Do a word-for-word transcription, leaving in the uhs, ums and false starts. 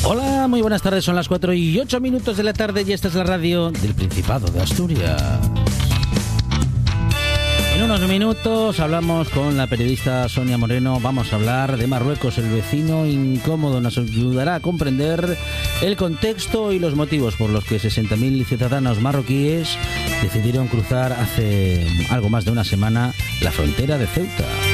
Hola, muy buenas tardes, son las cuatro y ocho minutos de la tarde y esta es la radio del Principado de Asturias. En unos minutos hablamos con la periodista Sonia Moreno, vamos a hablar de Marruecos, el vecino incómodo, nos ayudará a comprender el contexto y los motivos por los que sesenta mil ciudadanos marroquíes decidieron cruzar hace algo más de una semana la frontera de Ceuta.